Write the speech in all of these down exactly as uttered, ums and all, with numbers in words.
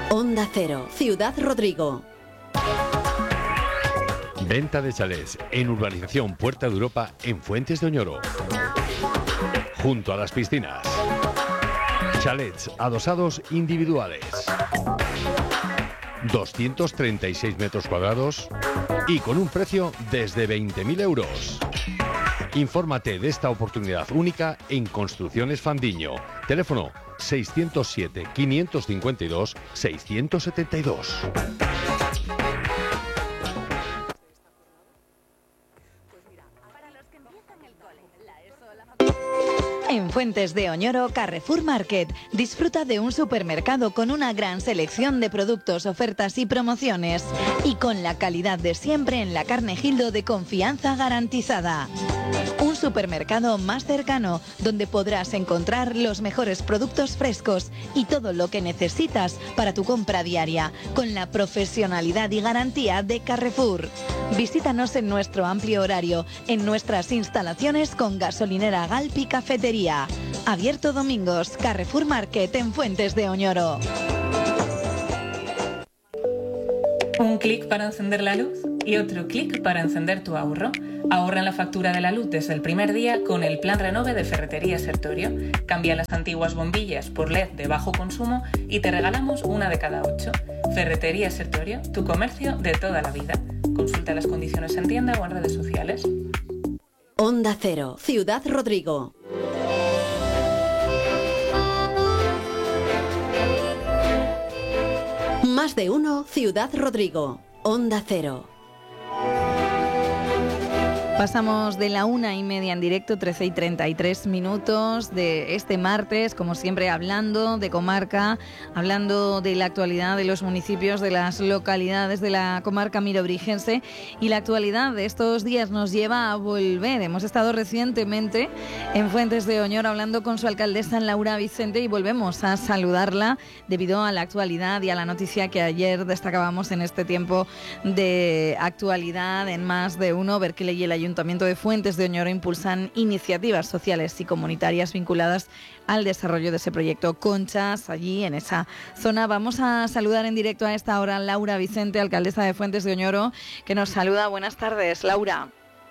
Onda Cero, Ciudad Rodrigo. Venta de chalés en Urbanización Puerta de Europa en Fuentes de Oñoro. Junto a las piscinas. Chalets adosados individuales. doscientos treinta y seis metros cuadrados y con un precio desde veinte mil euros. Infórmate de esta oportunidad única en Construcciones Fandiño. Teléfono seiscientos siete, quinientos cincuenta y dos, seiscientos setenta y dos. En Fuentes de Oñoro, Carrefour Market. Disfruta de un supermercado con una gran selección de productos, ofertas y promociones. Y con la calidad de siempre en la carne Gildo de confianza garantizada. Un supermercado más cercano, donde podrás encontrar los mejores productos frescos y todo lo que necesitas para tu compra diaria, con la profesionalidad y garantía de Carrefour. Visítanos en nuestro amplio horario, en nuestras instalaciones con gasolinera Galp y cafetería. Abierto domingos, Carrefour Market en Fuentes de Oñoro. Un clic para encender la luz y otro clic para encender tu ahorro. Ahorra en la factura de la luz desde el primer día con el Plan Renove de Ferretería Sertorio. Cambia las antiguas bombillas por L E D de bajo consumo y te regalamos una de cada ocho. Ferretería Sertorio, tu comercio de toda la vida. Consulta las condiciones en tienda o en redes sociales. Onda Cero, Ciudad Rodrigo. Más de uno, Ciudad Rodrigo. Onda Cero. Pasamos de la una y media en directo, trece y treinta y tres minutos de este martes, como siempre hablando de comarca, hablando de la actualidad de los municipios, de las localidades de la comarca mirobrigense, y la actualidad de estos días nos lleva a volver. Hemos estado recientemente en Fuentes de Oñoro hablando con su alcaldesa Laura Vicente y volvemos a saludarla debido a la actualidad y a la noticia que ayer destacábamos en este tiempo de actualidad en Más de Uno. Berkeley y el Ayuntamiento Ayuntamiento de Fuentes de Oñoro impulsan iniciativas sociales y comunitarias vinculadas al desarrollo de ese proyecto Conchas, allí en esa zona. Vamos a saludar en directo a esta hora a Laura Vicente, alcaldesa de Fuentes de Oñoro, que nos saluda. Buenas tardes, Laura.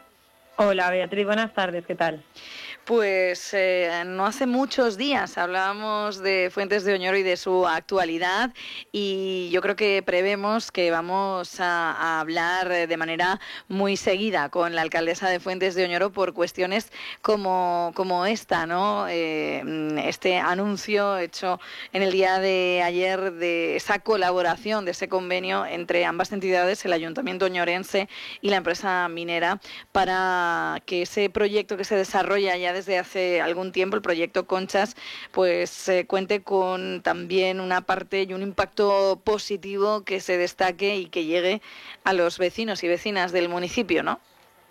Hola, Beatriz, buenas tardes, ¿qué tal? Pues eh, no hace muchos días hablábamos de Fuentes de Oñoro y de su actualidad, y yo creo que prevemos que vamos a, a hablar de manera muy seguida con la alcaldesa de Fuentes de Oñoro por cuestiones como, como esta, ¿no? Eh, este anuncio hecho en el día de ayer de esa colaboración, de ese convenio entre ambas entidades, el Ayuntamiento oñorense y la empresa minera, para que ese proyecto que se desarrolla ya desde hace algún tiempo, el proyecto Conchas, pues eh, cuente con también una parte y un impacto positivo que se destaque y que llegue a los vecinos y vecinas del municipio, ¿no?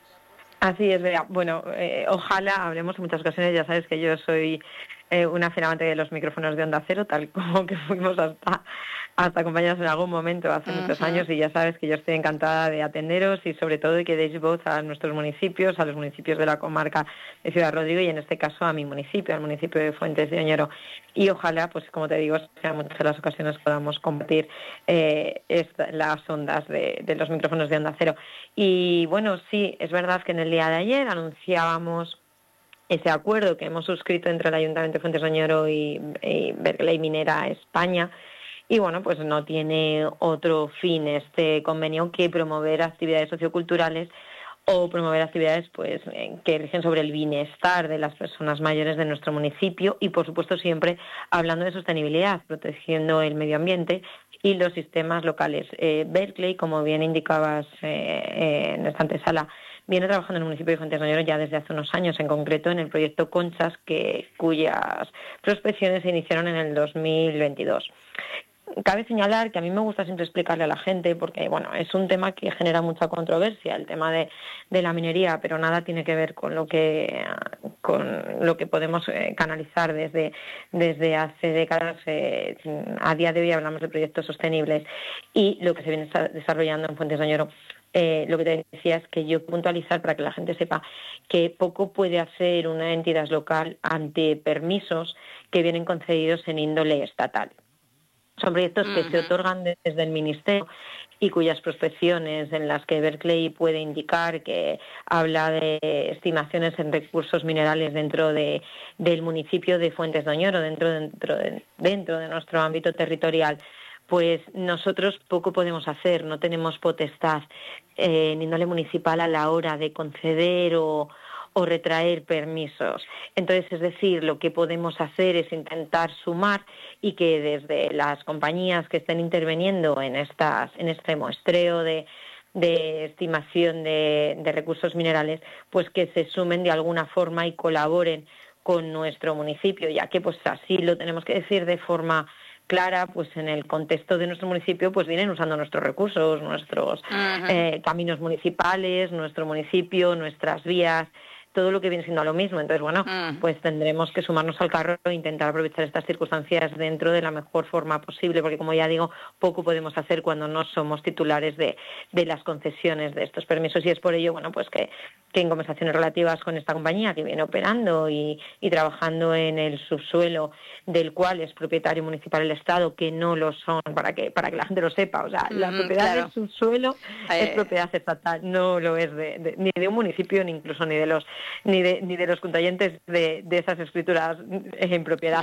Así es, Bea. Bueno, eh, ojalá, hablemos en muchas ocasiones, ya sabes que yo soy eh, una fiel amante de los micrófonos de Onda Cero, tal como que fuimos hasta, hasta compañeros en algún momento hace uh-huh. muchos años, y ya sabes que yo estoy encantada de atenderos y sobre todo de que deis voz a nuestros municipios, a los municipios de la comarca de Ciudad Rodrigo y en este caso a mi municipio, al municipio de Fuentes de Oñoro. Y ojalá, pues como te digo, en muchas de las ocasiones podamos compartir eh, esta, las ondas de, de los micrófonos de Onda Cero. Y bueno, sí, es verdad que en el día de ayer anunciábamos ese acuerdo que hemos suscrito entre el Ayuntamiento de Fuentes de Oñoro y, y Berkeley Minera España. Y bueno, pues no tiene otro fin este convenio que promover actividades socioculturales o promover actividades pues que rigen sobre el bienestar de las personas mayores de nuestro municipio y, por supuesto, siempre hablando de sostenibilidad, protegiendo el medio ambiente y los sistemas locales. Eh, Berkeley, como bien indicabas eh, en esta antesala, viene trabajando en el municipio de Fuentes de Oñoro ya desde hace unos años, en concreto en el proyecto Conchas, que cuyas prospecciones se iniciaron en el dos mil veintidós. Cabe señalar que a mí me gusta siempre explicarle a la gente, porque bueno, es un tema que genera mucha controversia, el tema de, de la minería, pero nada tiene que ver con lo que con lo que podemos eh, canalizar desde, desde hace décadas. Eh, a día de hoy hablamos de proyectos sostenibles y lo que se viene desarrollando en Fuentes de Oñoro. Eh, lo que te decía es que yo puntualizar para que la gente sepa que poco puede hacer una entidad local ante permisos que vienen concedidos en índole estatal. Son proyectos que Ujú. se otorgan desde el Ministerio y cuyas prospecciones en las que Berkeley puede indicar que habla de estimaciones en recursos minerales dentro de, del municipio de Fuentes de Oñoro, dentro, dentro, de, dentro de nuestro ámbito territorial. Pues nosotros poco podemos hacer, no tenemos potestad eh, en índole municipal a la hora de conceder o, o retraer permisos. Entonces, es decir, lo que podemos hacer es intentar sumar y que desde las compañías que estén interviniendo en estas, en este muestreo de, de estimación de, de recursos minerales, pues que se sumen de alguna forma y colaboren con nuestro municipio, ya que pues así lo tenemos que decir de forma clara, pues en el contexto de nuestro municipio pues vienen usando nuestros recursos, nuestros Ujú. eh, caminos municipales, nuestro municipio, nuestras vías, todo lo que viene siendo lo mismo. Entonces, bueno, Mm. pues tendremos que sumarnos al carro e intentar aprovechar estas circunstancias dentro de la mejor forma posible, porque como ya digo, poco podemos hacer cuando no somos titulares de, de las concesiones de estos permisos, y es por ello, bueno, pues que, que en conversaciones relativas con esta compañía que viene operando y, y trabajando en el subsuelo del cual es propietario municipal el Estado, que no lo son, para que para que la gente lo sepa, o sea, la Mm, propiedad claro. del subsuelo Eh, es propiedad estatal, no lo es de, de- ni de un municipio, ni incluso ni de los ni de, ni de los contrayentes de, de esas escrituras en propiedad